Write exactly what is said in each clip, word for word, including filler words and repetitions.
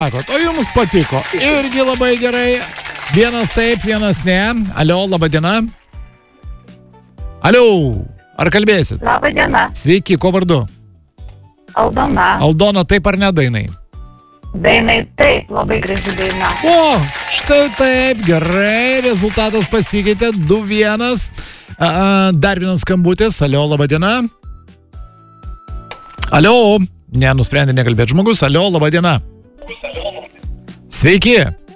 O jums patiko. Irgi labai gerai. Vienas taip, vienas ne. Alio, laba diena. Alio, ar kalbėsit? Labą dieną. Sveiki, ko vardu? Aldona. Aldona, taip ar ne, Dainai? Dainai taip, labai graži daina. O, štai taip, gerai, rezultatas pasikeitė, du vienas. Dar vienas skambutis, alio, laba diena. Alio, ne, nusprendė nekalbėti žmogus, alio, laba diena. Sveiki.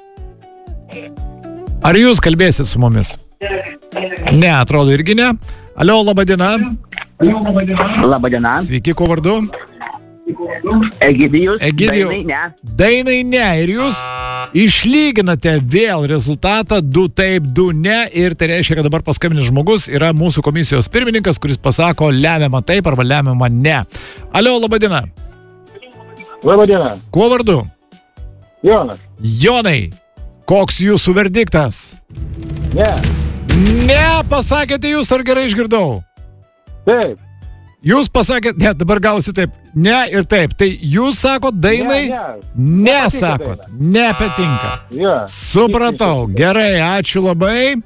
Ar jūs kalbėsit su mumis? Ne, atrodo irgi ne. Alio, laba diena. Labą dieną. Sveiki, ko vardu? Egidijus. Egidijau. Dainai ne. Dainai ne. Ir jūs išlyginate vėl rezultatą du taip, du ne. Ir tai reiškia, kad dabar paskambinęs žmogus yra mūsų komisijos pirmininkas, kuris pasako lemiamą taip arba lemiamą ne. Alio, laba diena. Labą dieną. Kuo vardu? Jonas. Jonai, koks jūsų verdiktas? Ne. Ne, pasakėte jūs, ar gerai išgirdau? Taip. Jūs pasakėte, ne, dabar gausi taip, ne ir taip. Tai jūs sakot Dainai? Ne, Ne, Nepatinka sakot, Daina. nepatinka. Ja. Supratau, gerai, ačiū labai.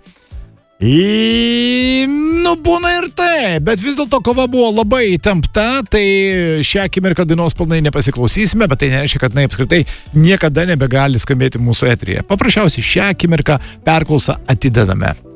Į, nu, būna ir tai, bet vis dėlto kova buvo labai įtempta, tai šią akimirką dainos pilnai nepasiklausysime, bet tai nereiškia, kad na, apskritai niekada nebegali skambėti mūsų eteryje. Paprasčiausiai šią akimirką perklausą atidedame.